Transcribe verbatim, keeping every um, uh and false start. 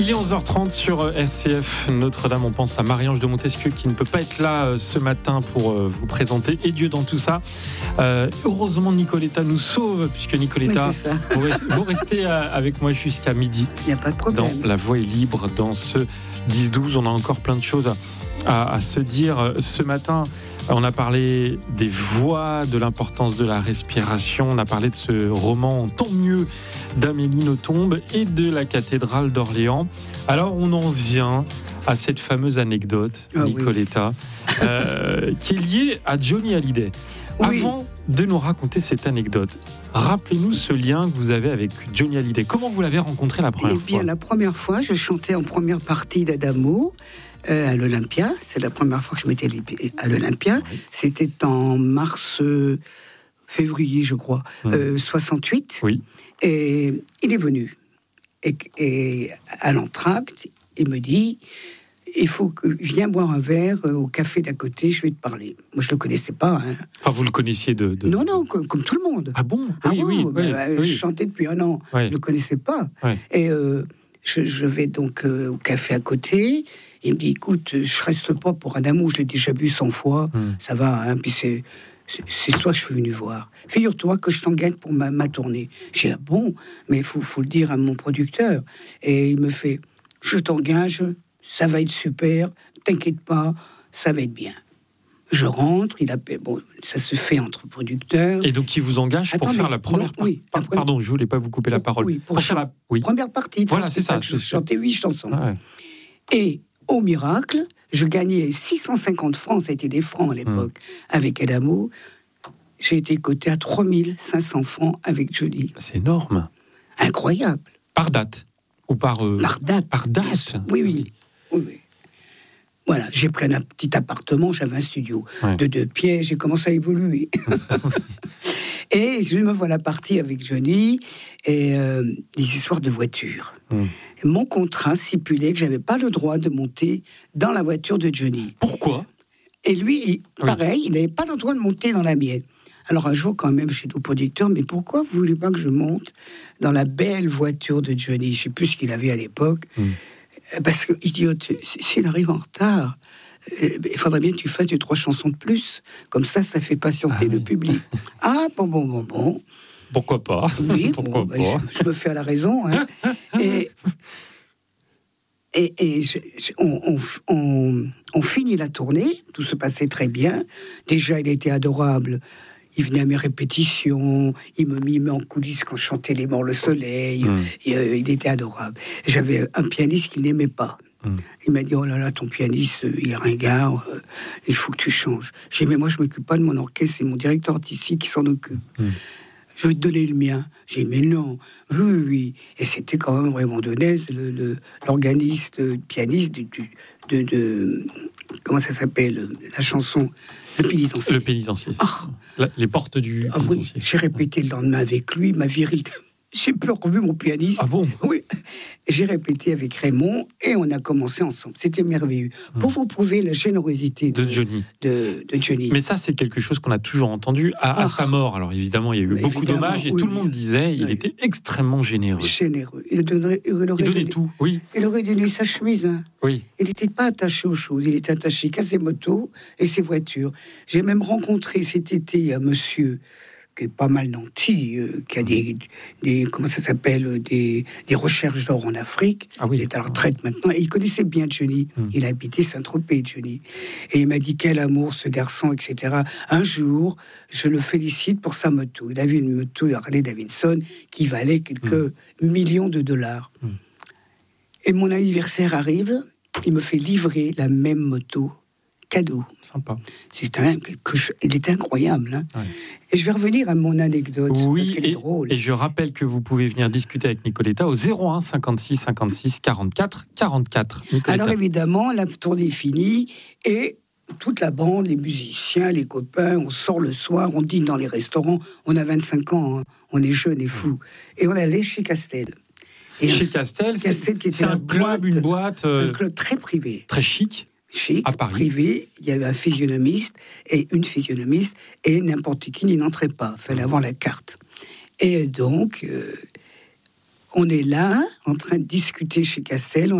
Il est onze heures trente sur R C F Notre-Dame. On pense à Marie-Ange de Montesquieu qui ne peut pas être là ce matin pour vous présenter Et Dieu dans tout ça. Euh, heureusement, Nicoletta nous sauve, puisque Nicoletta, oui, vous, restez, vous restez avec moi jusqu'à midi. Il n'y a pas de problème. Dans La Voix est libre, dans ce dix douze. On a encore plein de choses à, à se dire ce matin. On a parlé des voix, de l'importance de la respiration. On a parlé de ce roman Tant mieux d'Amélie Nothomb et de la cathédrale d'Orléans. Alors on en vient à cette fameuse anecdote, ah, Nicoletta, oui. euh, qui est liée à Johnny Hallyday. Oui. Avant de nous raconter cette anecdote, rappelez-nous ce lien que vous avez avec Johnny Hallyday. Comment vous l'avez rencontré la première eh bien, fois ? La première fois, je chantais en première partie d'Adamo. Euh, à l'Olympia, c'est la première fois que je m'étais à l'Olympia. Oui. C'était en mars, euh, février, je crois, mmh. euh, soixante-huit. Oui. Et il est venu. Et, et à l'entracte, il me dit, il faut que viens boire un verre au café d'à côté, je vais te parler. Moi, je le connaissais pas. Hein. Enfin, vous le connaissiez de, de... Non, non, comme, comme tout le monde. Ah bon ? Ah oui, bon, oui, bah, oui, Je oui. chantais depuis un an. Oui. Je le connaissais pas. Oui. Et euh, je, je vais donc euh, au café à côté. Il me dit, écoute, je reste pas pour Adamo, je l'ai déjà bu cent fois, mmh. ça va, hein, puis c'est, c'est, c'est toi que je suis venu voir. Figure-toi que je t'engage pour ma, ma tournée. J'ai dit, ah bon, mais il faut, faut le dire à mon producteur. Et il me fait, je t'engage, ça va être super, t'inquiète pas, ça va être bien. Je rentre, il appelle, bon, ça se fait entre producteurs. Et donc, il vous engage pour Attendez, faire la première partie. Oui, Par- Pardon, je voulais pas vous couper la parole. Oui, pour, pour ch- faire la oui. première partie. Voilà, c'est ça. Je chantais huit chansons. Ah ouais. Et au miracle, je gagnais six cent cinquante francs, c'était des francs à l'époque, mmh. avec Adamo. J'ai été coté à trois mille cinq cents francs avec Johnny. C'est énorme. Incroyable. Par date ou par... Euh... Par date. Par date. Oui, oui. oui, oui. Voilà, j'ai pris un petit appartement, j'avais un studio ouais. de deux pièces, j'ai commencé à évoluer. Et je me voilà partie avec Johnny, et euh, des histoires de voitures. Mmh. Mon contrat stipulait que j'avais pas le droit de monter dans la voiture de Johnny. Pourquoi ? Et lui, il, pareil, oui. il n'avait pas le droit de monter dans la mienne. Alors un jour, quand même, je suis au producteur, mais pourquoi vous voulez pas que je monte dans la belle voiture de Johnny ? Je sais plus ce qu'il avait à l'époque. Mmh. Parce que, idiote, s'il arrive en retard, euh, il faudrait bien que tu fasses deux, trois chansons de plus. Comme ça, ça fait patienter ah, le oui. public. Ah, bon, bon, bon, bon. Pourquoi pas ? Oui, Pourquoi bon, pas bah, je, je me fais à la raison. Hein. et et, et je, je, on, on, on, on finit la tournée, tout se passait très bien. Déjà, il était adorable. Il venait à mes répétitions, il me mimait en coulisses quand je chantais Les Morts le Soleil, mmh. et, euh, il était adorable. J'avais un pianiste qu'il n'aimait pas. Mmh. Il m'a dit, oh là là, ton pianiste, il est ringard, euh, il faut que tu changes. J'ai dit, mais moi je ne m'occupe pas de mon orchestre, c'est mon directeur artistique qui s'en occupe. Mmh. Je vais te donner le mien. J'ai dit, mais non, oui, oui, oui. Et c'était quand même Raymond Donez, le, le, l'organiste, le pianiste du, du, de, de... Comment ça s'appelle, la chanson Le Pénitencier. Le Pénitencier. Oh. La, les portes du ah, Pénitencier. Oui, j'ai répété le lendemain avec lui, ma virilité. J'ai plus revu mon pianiste. Ah bon ? Oui. J'ai répété avec Raymond et on a commencé ensemble. C'était merveilleux. Mmh. Pour vous prouver la générosité de, de Johnny. De, de Johnny. Mais ça, c'est quelque chose qu'on a toujours entendu à, ah. à sa mort. Alors évidemment, il y a eu Mais beaucoup d'hommages et oui, tout le monde disait il oui. était extrêmement généreux. Généreux. Il, donnerait, il, aurait il donnait donné, tout, oui. Il aurait donné sa chemise. Hein. Oui. Il n'était pas attaché aux choses. Il était attaché qu'à ses motos et ses voitures. J'ai même rencontré cet été un monsieur qui est pas mal nanti, euh, qui a des, des comment ça s'appelle, des, des recherches d'or en Afrique. Ah oui. Il est à la retraite maintenant. Et il connaissait bien Johnny. Hum. Il a habité Saint-Tropez, Johnny. Et il m'a dit quel amour ce garçon, et cetera. Un jour, je le félicite pour sa moto. Il avait une moto Harley Davidson qui valait quelques hum. millions de dollars. Hum. Et mon anniversaire arrive, il me fait livrer la même moto. Cadeau. Sympa. C'est un, quelque chose, il était incroyable. Hein. Ouais. Et je vais revenir à mon anecdote, oui, parce qu'elle et, est drôle. Et je rappelle que vous pouvez venir discuter avec Nicoletta au zéro un cinquante-six cinquante-six quarante-quatre quarante-quatre. Nicoletta. Alors évidemment, la tournée est finie, et toute la bande, les musiciens, les copains, on sort le soir, on dîne dans les restaurants, on a vingt-cinq ans, hein, on est jeunes et fous. Et on allait chez Castel. Et chez Castel, Castel c'est, qui était c'est un club, boîte, une boîte... Euh, un club très privé. Très chic. Chic, à Paris. Privé, il y avait un physionomiste et une physionomiste, et n'importe qui n'y n'entrait pas, il fallait avoir la carte. Et donc, euh, on est là, en train de discuter chez Cassel.